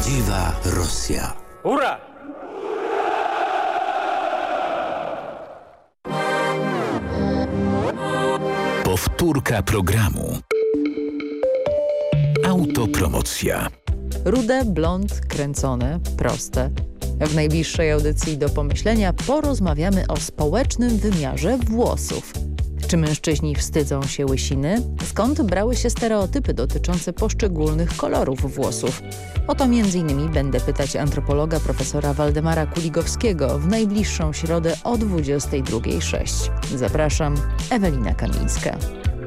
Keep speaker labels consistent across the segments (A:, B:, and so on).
A: Prawdziwa Rosja.
B: Ura!
A: Powtórka programu. Autopromocja.
C: Rude, blond, kręcone, proste. W najbliższej audycji do pomyślenia porozmawiamy o społecznym wymiarze włosów. Czy mężczyźni wstydzą się łysiny? Skąd brały się stereotypy dotyczące poszczególnych kolorów włosów? O to m.in. będę pytać antropologa profesora Waldemara Kuligowskiego w najbliższą środę o 22:06. Zapraszam, Ewelina Kamińska.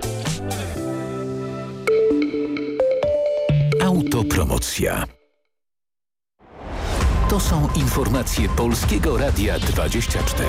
A: Autopromocja. To są informacje Polskiego Radia 24.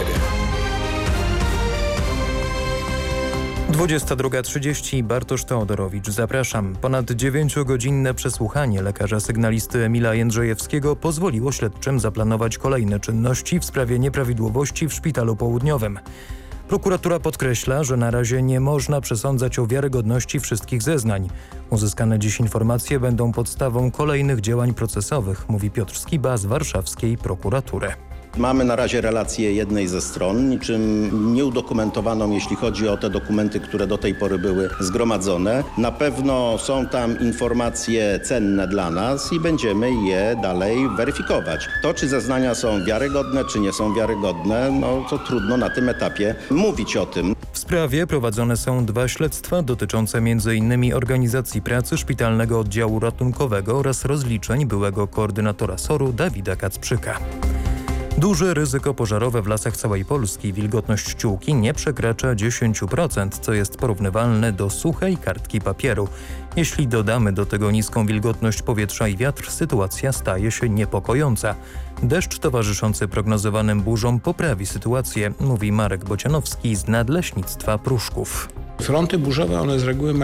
D: 22:30. Bartosz Teodorowicz. Zapraszam. Ponad 9-godzinne przesłuchanie lekarza sygnalisty Emila Jędrzejewskiego pozwoliło śledczym zaplanować kolejne czynności w sprawie nieprawidłowości w Szpitalu Południowym. Prokuratura podkreśla, że na razie nie można przesądzać o wiarygodności wszystkich zeznań. Uzyskane dziś informacje będą podstawą kolejnych działań procesowych, mówi Piotr Skiba z warszawskiej prokuratury.
E: Mamy na razie relację jednej ze stron, niczym nieudokumentowaną, jeśli chodzi o te dokumenty, które do tej pory były zgromadzone. Na pewno są tam informacje cenne dla nas i będziemy je dalej weryfikować. To, czy zeznania są wiarygodne, czy nie są wiarygodne, to trudno na tym etapie mówić o tym.
D: W sprawie prowadzone są 2 śledztwa dotyczące m.in. organizacji pracy Szpitalnego Oddziału Ratunkowego oraz rozliczeń byłego koordynatora SOR-u Dawida Kacprzyka. Duże ryzyko pożarowe w lasach całej Polski. Wilgotność ściółki nie przekracza 10%, co jest porównywalne do suchej kartki papieru. Jeśli dodamy do tego niską wilgotność powietrza i wiatr, sytuacja staje się niepokojąca. Deszcz towarzyszący prognozowanym burzom poprawi sytuację, mówi Marek Bocianowski z Nadleśnictwa Pruszków.
F: Fronty burzowe, one z reguły